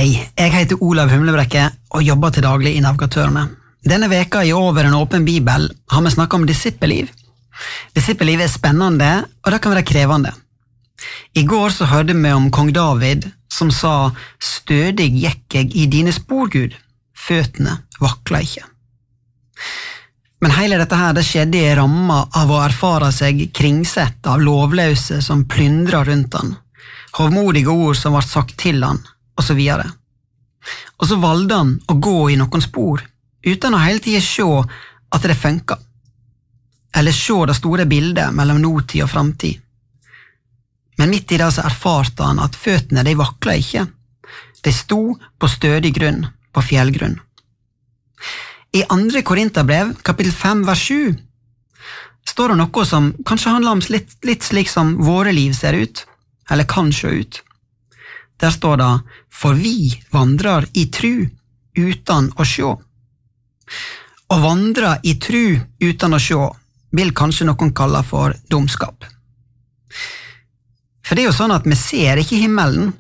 Hei, jeg heter Olav Humlebrekke og jobber til daglig i Navigatørene. Denne veka i Over en åpen bibel har vi snakket om disippelliv. Disippelliv er spennende, og det kan være krevende. I går så hørte vi om kong David, som sa «Stødig gikk jeg i dine spor, Gud, føttene vakla ikke». Men hele dette her, det skjedde i ramma av å erfare seg kringsett av lovløse som plyndrer rundt han, hovmodige ord som ble sagt til han, og så videre. Og så valgte han å gå i noen spor, uten å hele tiden se at det funka, eller se det store bildet mellom nåtid og framtid. Men midt i det så erfarte han at føttene de vakla ikke. De sto på stødig grunn, på fjellgrunn. I 2. Korinterbrev, kapittel 5, vers 7, står det noe som kanskje handler om litt slik som våre liv ser ut, eller kan se ut. Der står det, for vi vandrer i tru uten å sjå. Å vandre i tru uten å sjå vil kanskje noen kalle for dumskap. For det er jo sånn at vi ser ikke himmelen,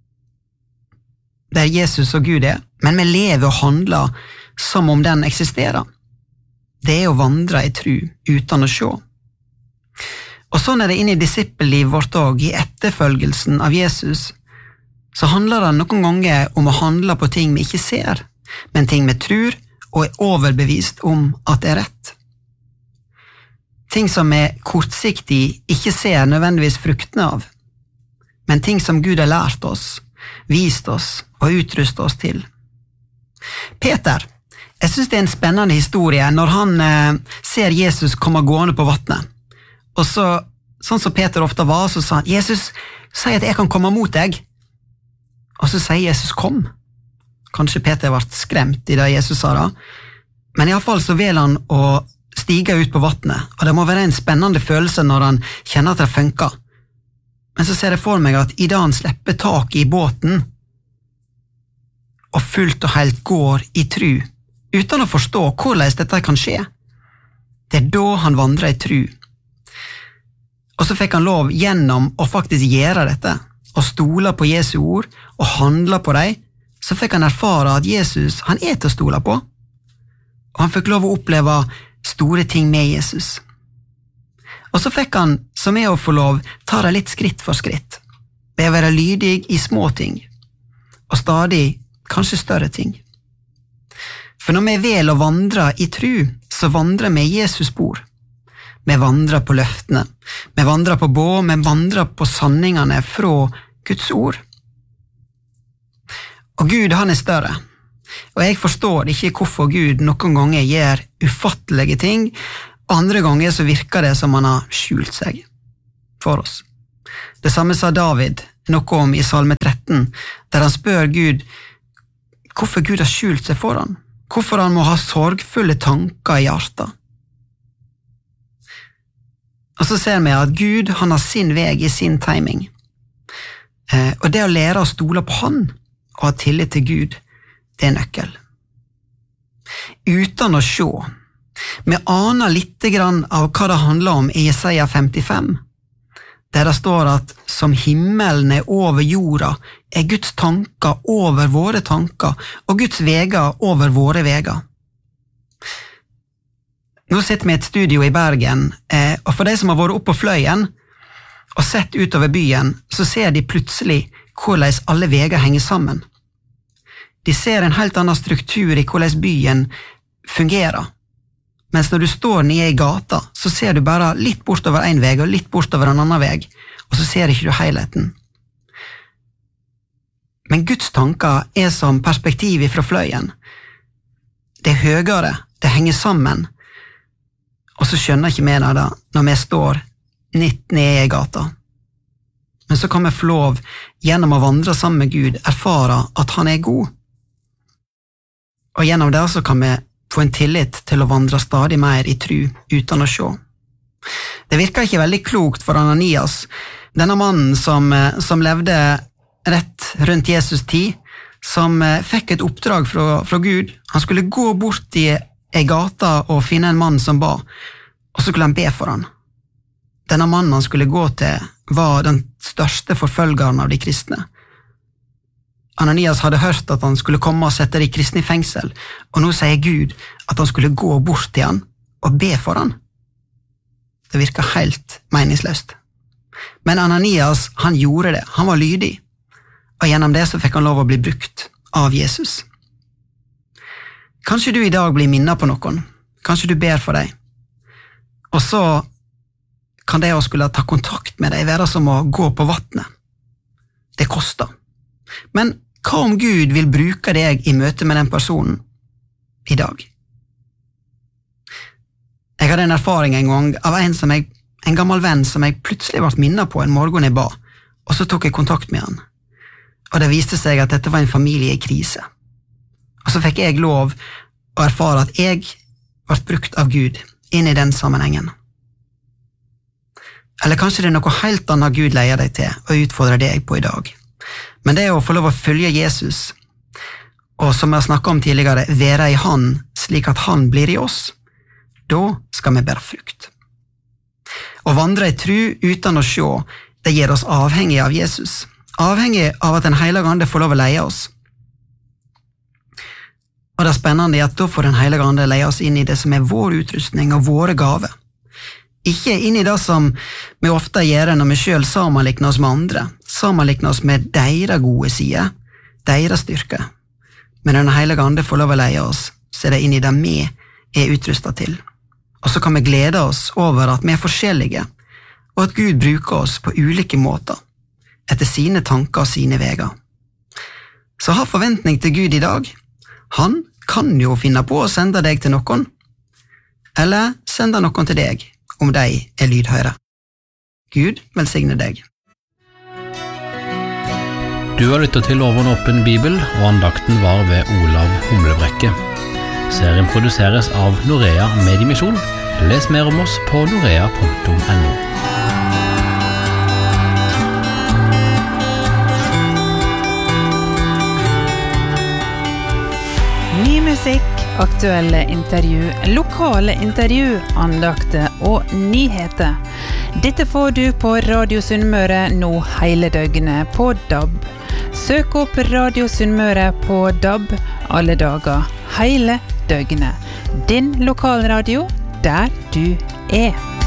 der Jesus og Gud er, men vi lever og handler som om den eksisterer. Det er å vandre i tru uten å sjå. Og sånn er det inne i disippellivet vårt også, i etterfølgelsen av Jesus, så handler det noen ganger om å handle på ting vi ikke ser, men ting vi tror og er overbevist om at det er rett. Ting som vi kortsiktig ikke ser nødvendigvis fruktene av, men ting som Gud har lært oss, vist oss og utrustet oss til. Peter, jeg synes det er en spennende historie når han ser Jesus komme gående på vattnet. Og så, sånn som Peter ofte var, så sa han, Jesus, si at jeg kan komme mot deg. Og så sier Jesus, kom. Kanskje Peter ble skremt i det Jesus sa da, men i alle fall så vil han å stige ut på vattnet, og det må være en spennende følelse når han kjenner at det funker. Men så ser jeg for meg at i det han slipper tak i båten, og fullt og helt går i tru, uten å forstå hvordan dette kan skje, det er da han vandrer i tru. Og så fikk han lov gjennom å faktisk gjøre dette, og stole på Jesu ord, og handle på dem, så fikk han erfare at Jesus, han er til å stole på, og han fikk lov å oppleve store ting med Jesus. Og så fikk han, som er å få lov, ta det litt skritt for skritt, ved å være lydig i små ting, og stadig kanskje større ting. For når vi vel å vandre i tru, så vandrer vi i Jesus spor. Vi vandrer på løftene, vi vandrer på vi vandrer på sanningene fra Guds ord. Og Gud, han er større, og jeg forstår ikke hvorfor Gud noen ganger gjør ufattelige ting, andre ganger så virker det som han har skjult seg for oss. Det samme sa David noe om i Salme 13, der han spør Gud hvorfor Gud har skjult seg for han, hvorfor han må ha sorgfulle tanker i hjertet. Og så ser vi at Gud, han har sin veg i sin timing. Og det å lære å stole på han, og ha tillit til Gud, det er nøkkel. Uten å se. Vi aner litt grann av hva det handler om i Jesaja 55, der det står at som himmelen er over jorda, er Guds tanker over våre tanker, og Guds veger over våre veger. Nå sitter vi i et studio i Bergen, og for de som har vært oppe på Fløyen og sett utover byen, så ser de plutselig hvordan alle veger henger sammen. De ser en helt annen struktur i hvordan byen fungerer. Mens når du står nede i gata, så ser du bare litt bortover en veg og litt bortover en annen veg, og så ser ikke du helheten. Men Guds tanker er som perspektiv fra Fløyen. Det er høyere, det henger sammen, og så skjønner ikke vi det når vi står litt nede i gata. Men så kan vi få lov, gjennom å vandre sammen med Gud, erfare at han er god. Og gjennom det så kan vi få en tillit til å vandre stadig mer i tru uten å se. Det virker ikke veldig klokt for Ananias, denne mannen som levde rett rundt Jesus tid, som fikk et oppdrag fra Gud. Han skulle gå bort i ei gata og finne en mann som ba, og så skulle han be for han. Denne mannen han skulle gå til var den største forfølgeren av de kristne. Ananias hadde hørt at han skulle komme og sette de kristne i fengsel, og nå sier Gud at han skulle gå bort til han og be for han. Det virker helt meningsløst. Men Ananias, han gjorde det, han var lydig, og gjennom det så fikk han lov å bli brukt av Jesus. Kanskje du i dag blir minnet på noen, kanskje du ber for deg, og så kan det å skulle ta kontakt med deg være som å gå på vattnet. Det koster. Men hva om Gud vil bruke deg i møte med den personen i dag? Jeg hadde en erfaring en gang av en gammel venn som jeg plutselig ble minnet på en morgen jeg ba, og så tok jeg kontakt med han. Og det viste seg at dette var en familie i krise. Og så fikk jeg lov å erfare at jeg ble brukt av Gud inn i den sammenhengen. Eller kanskje det er noe helt annet Gud leier deg til og utfordrer deg på i dag. Men det å få lov å følge Jesus, og som jeg snakket om tidligere, være i han slik at han blir i oss, da skal vi bære frukt. Å vandre i tro uten å se, det gjør oss avhengig av Jesus, avhengig av at den Hellige Ande får lov å leie oss. Og det spennende er at da får den Hellige Ande leie oss inn i det som er vår utrustning og våre gaver. Ikke inn i det som vi ofte gjør når vi selv sammenlikner oss med andre, sammenlikner oss med deres gode sider, deres styrke. Men når den Hellige Ande får lov å leie oss, så er det inn i det vi er utrustet til. Og så kan vi glede oss over at vi er forskjellige, og at Gud bruker oss på ulike måter, etter sine tanker og sine veger. Så ha forventning til Gud i dag. Han kan jo finne på å sende deg til noen, eller sende noen til deg, om de er lydhøre. Gud velsigne deg. Du har lyttet til Over en åpen bibel, og andakten var ved Olav Humlebrekke. Serien produseres av Norea Mediemisjon. Les mer om oss på norea.no. Ny musikk, aktuelle intervju, lokale intervju, andakter og nyheter. Dette får du på Radio Sunnmøre nå hele døgnet på DAB. Søk opp Radio Sunnmøre på DAB alle dager, hele døgnet. Din lokalradio, der du er.